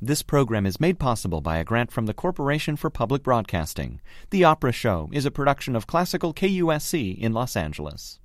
This program is made possible by a grant from the Corporation for Public Broadcasting. The Opera Show is a production of Classical KUSC in Los Angeles.